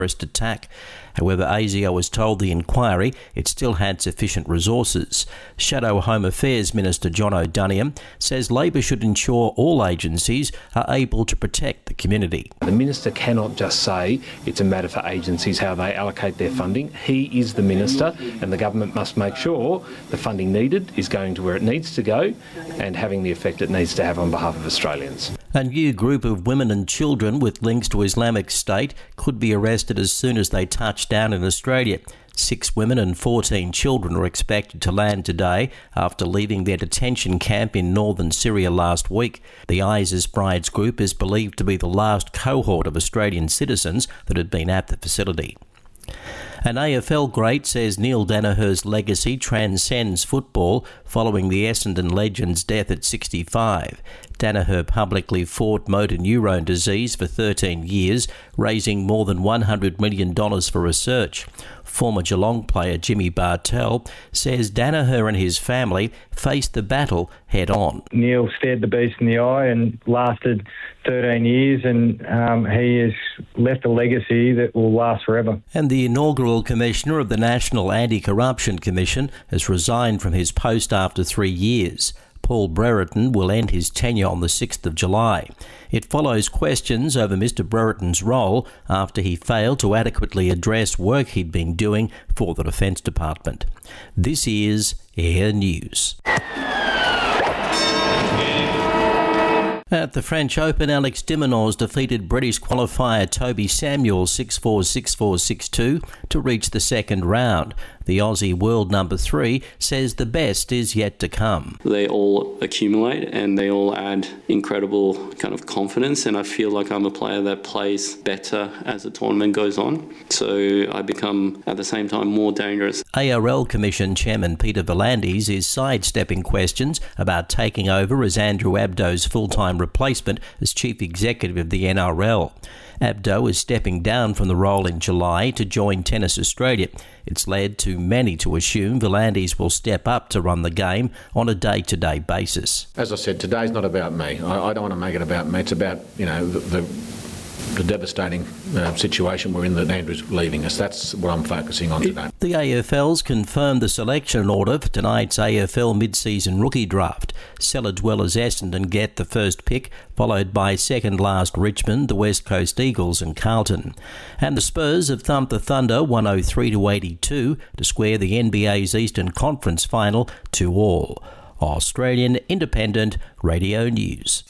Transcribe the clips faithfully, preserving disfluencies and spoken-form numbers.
terrorist attack. However, ASIO was told the inquiry it still had sufficient resources. Shadow Home Affairs Minister John O'Doniam says Labor should ensure all agencies are able to protect the community. The Minister cannot just say it's a matter for agencies how they allocate their funding. He is the Minister, and the government must make sure the funding needed is going to where it needs to go and having the effect it needs to have on behalf of Australians. A new group of women and children with links to Islamic State could be arrested as soon as they touch down in Australia. Six women and fourteen children are expected to land today after leaving their detention camp in northern Syria last week. The ISIS Brides group is believed to be the last cohort of Australian citizens that had been at the facility. An A F L great says Neil Daniher's legacy transcends football following the Essendon legend's death at sixty-five. Daniher publicly fought motor neurone disease for thirteen years, raising more than one hundred million dollars for research. Former Geelong player Jimmy Bartell says Daniher and his family faced the battle head-on. Neil stared the beast in the eye and lasted thirteen years, and um, he has left a legacy that will last forever. And the inaugural commissioner of the National Anti-Corruption Commission has resigned from his post after three years. Paul Brereton will end his tenure on the sixth of July. It follows questions over Mr Brereton's role after he failed to adequately address work he'd been doing for the Defence Department. This is Air News. At the French Open, Alex de Minaur defeated British qualifier Toby Samuel six four, six four, six two to reach the second round. The Aussie world number three says the best is yet to come. They all accumulate and they all add incredible kind of confidence, and I feel like I'm a player that plays better as the tournament goes on. So I become, at the same time, more dangerous. A R L Commission Chairman Peter V'landys is sidestepping questions about taking over as Andrew Abdo's full-time replacement as Chief Executive of the N R L. Abdo is stepping down from the role in July to join Tennis Australia. It's led to many to assume V'landys will step up to run the game on a day-to-day basis. As I said, today's not about me. I, I don't want to make it about me. It's about, you know, the, the, the devastating uh, situation we're in that Andrew's leaving us. That's what I'm focusing on today. The A F L's confirmed the selection order for tonight's A F L mid-season rookie draft. Sellar Dwellers Essendon get the first pick, followed by second-last Richmond, the West Coast Eagles and Carlton. And the Spurs have thumped the Thunder one oh three to eighty-two to square the N B A's Eastern Conference final two all. Australian Independent Radio News.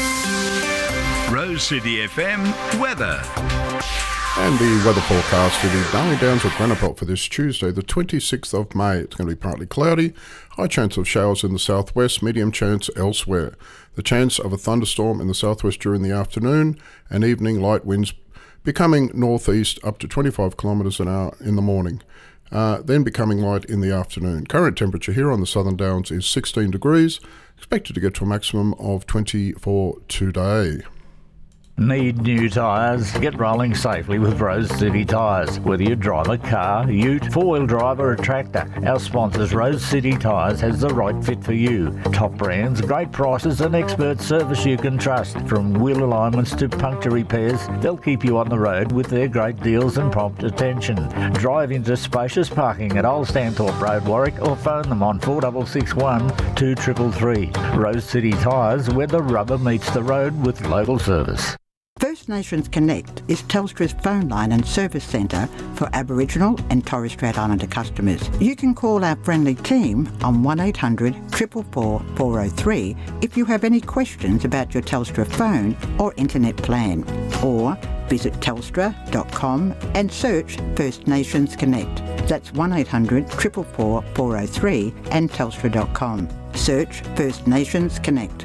Rose City F M weather. And the weather forecast for the Darling Downs of Granapelt for this Tuesday, the twenty-sixth of May. It's going to be partly cloudy, high chance of showers in the southwest, medium chance elsewhere. The chance of a thunderstorm in the southwest during the afternoon, and evening light winds becoming northeast up to twenty-five kilometres an hour in the morning, uh, then becoming light in the afternoon. Current temperature here on the Southern Downs is sixteen degrees, expected to get to a maximum of twenty-four today. Need new tyres? Get rolling safely with Rose City Tyres. Whether you drive a car, ute, four-wheel drive or a tractor, our sponsors Rose City Tyres has the right fit for you. Top brands, great prices and expert service you can trust. From wheel alignments to puncture repairs, they'll keep you on the road with their great deals and prompt attention. Drive into spacious parking at Old Stanthorpe Road, Warwick, or phone them on four six six one, two three three three. Rose City Tyres, where the rubber meets the road with local service. First Nations Connect is Telstra's phone line and service centre for Aboriginal and Torres Strait Islander customers. You can call our friendly team on one eight hundred, four four four, four oh three if you have any questions about your Telstra phone or internet plan. Or visit telstra dot com and search First Nations Connect. That's one eight hundred, four four four, four oh three and telstra dot com. Search First Nations Connect.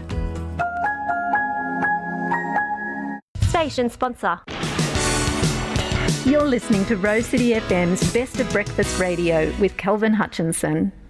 Station sponsor. You're listening to Rose City F M's Best of Breakfast Radio with Calvin Hutchinson.